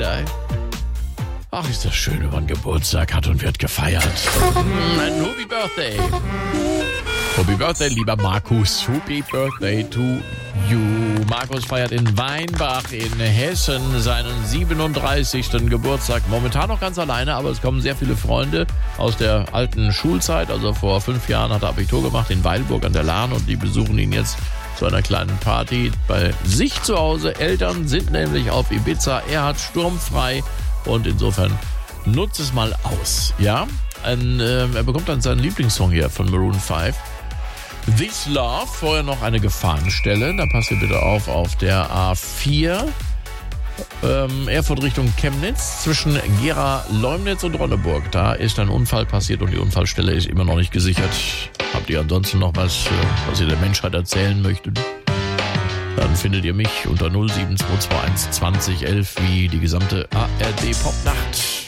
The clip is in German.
Geburtstag. Ach, ist das schön, wenn man Geburtstag hat und wird gefeiert. Ein Happy Birthday. Happy Birthday, lieber Markus. Happy Birthday to you. Markus feiert in Weinbach in Hessen seinen 37. Geburtstag. Momentan noch ganz alleine, aber es kommen sehr viele Freunde aus der alten Schulzeit. Also vor 5 Jahren hat er Abitur gemacht in Weilburg an der Lahn und die besuchen ihn jetzt zu einer kleinen Party bei sich zu Hause. Eltern sind nämlich auf Ibiza. Er hat sturmfrei und insofern nutzt es mal aus. Ja, er bekommt dann seinen Lieblingssong hier von Maroon 5. This Love, vorher noch eine Gefahrenstelle, da passt ihr bitte auf der A4, Erfurt Richtung Chemnitz, zwischen Gera, Leumnitz und Ronneburg. Da ist ein Unfall passiert und die Unfallstelle ist immer noch nicht gesichert. Habt ihr ansonsten noch was ihr der Menschheit erzählen möchtet? Dann findet ihr mich unter 07221 20 11 wie die gesamte ARD Popnacht.